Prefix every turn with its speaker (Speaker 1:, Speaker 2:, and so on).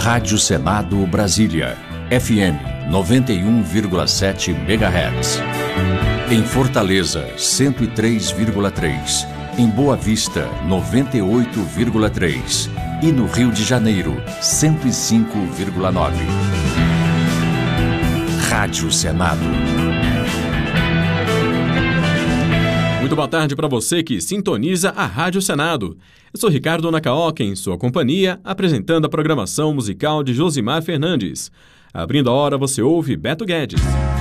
Speaker 1: Rádio Senado Brasília, FM 91,7 MHz. Em Fortaleza, 103,3. Em Boa Vista, 98,3. E no Rio de Janeiro, 105,9. Rádio Senado.
Speaker 2: Muito boa tarde para você que sintoniza a Rádio Senado. Eu sou Ricardo Nakaoka, em sua companhia, apresentando a programação musical de Josimar Fernandes. Abrindo a hora, você ouve Beto Guedes.